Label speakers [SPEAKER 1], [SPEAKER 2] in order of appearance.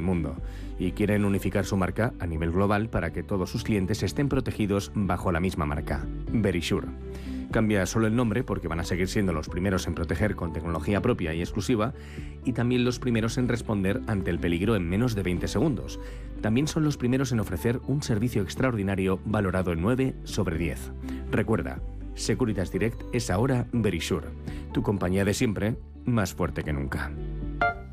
[SPEAKER 1] mundo y quieren unificar su marca a nivel global para que todos sus clientes estén protegidos bajo la misma marca, Verisure. Cambia solo el nombre porque van a seguir siendo los primeros en proteger con tecnología propia y exclusiva y también los primeros en responder ante el peligro en menos de 20 segundos. También son los primeros en ofrecer un servicio extraordinario valorado en 9 sobre 10. Recuerda, Securitas Direct es ahora Verisure, tu compañía de siempre, más fuerte que nunca.